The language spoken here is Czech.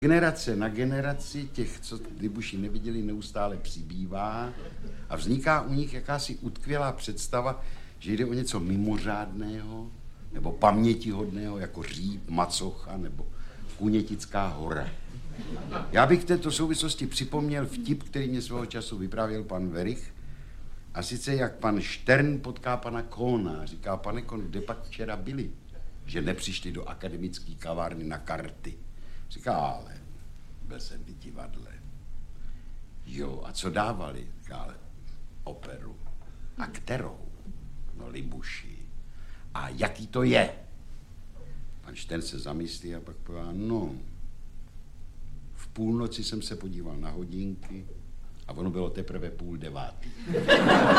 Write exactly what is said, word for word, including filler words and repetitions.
Generace na generaci těch, co Libuši neviděli, neustále přibývá a vzniká u nich jakási utkvělá představa, že jde o něco mimořádného nebo pamětihodného jako Říp, Macocha nebo Kunětická hora. Já bych v této souvislosti připomněl vtip, který mě svého času vyprávěl pan Werich, a sice jak pan Štern potká pana Kohna. Říká: pane Kohn, kde pak včera byli, že nepřišli do akademické kavárny na karty? Říká: ale byl jsem v divadle. Jo, a co dávali? Říká: ale operu. A kterou? No, Libuši. A jaký to je? Pan Štern se zamyslí a pak pová: no, v půlnoci jsem se podíval na hodinky a ono bylo teprve půl devátý.